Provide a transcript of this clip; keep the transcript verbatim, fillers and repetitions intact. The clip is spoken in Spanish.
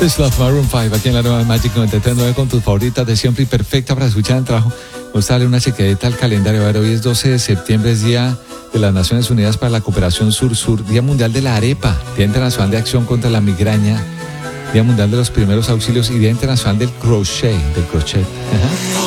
Es Love Maroon cinco aquí en la nueva Magic noventa y tres punto nueve con tus favoritas de siempre y perfecta para escuchar en trabajo. Vamos a darle una chequeadita al calendario. A ver, hoy es doce de septiembre, es Día de las Naciones Unidas para la Cooperación Sur-Sur, Día Mundial de la Arepa, Día Internacional de Acción contra la Migraña, Día Mundial de los Primeros Auxilios y Día Internacional del Crochet, del crochet.